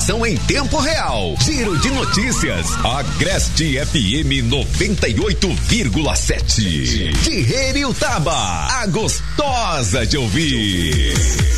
São em tempo real. Giro de notícias. Agreste FM 98,7. De Heriutaba. A gostosa de ouvir.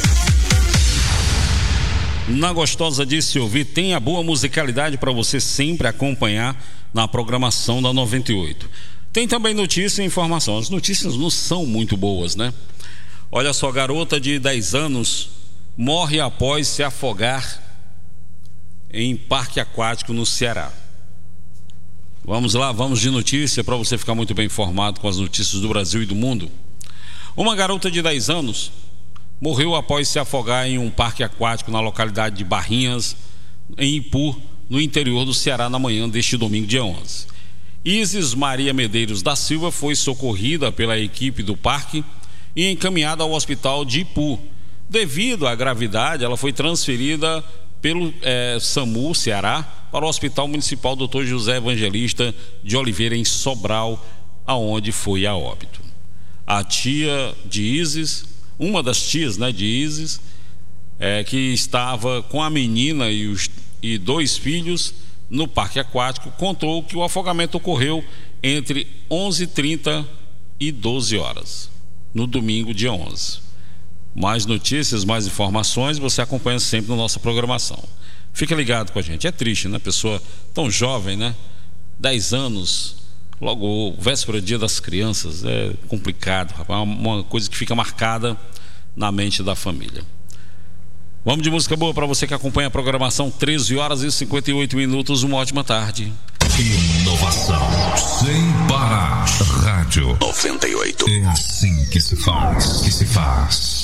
Na gostosa de se ouvir, tem a boa musicalidade para você sempre acompanhar na programação da 98. Tem também notícia e informação. As notícias não são muito boas, né? Olha só, garota de 10 anos morre após se afogar em parque aquático no Ceará. Vamos lá, vamos de notícia para você ficar muito bem informado com as notícias do Brasil e do mundo. Uma garota de 10 anos morreu após se afogar em um parque aquático na localidade de Barrinhas, em Ipu, no interior do Ceará, na manhã deste domingo, dia 11. Isis Maria Medeiros da Silva foi socorrida pela equipe do parque e encaminhada ao hospital de Ipu. Devido à gravidade, ela foi transferida pelo SAMU Ceará para o Hospital Municipal Dr. José Evangelista de Oliveira, em Sobral, aonde foi a óbito. A tia de Isis, uma das tias, né, de Isis, que estava com a menina e 2 filhos no parque aquático, contou que o afogamento ocorreu entre 11h30 e 12 horas, no domingo, dia 11. Mais notícias, mais informações, você acompanha sempre na nossa programação. Fica ligado com a gente. É triste, né? Pessoa tão jovem, né? 10 anos, logo véspera dia das crianças. É complicado, rapaz. É uma coisa que fica marcada na mente da família. Vamos de música boa para você que acompanha a programação. 13h58. Uma ótima tarde. Inovação sem parar. Rádio 98. É assim que se faz.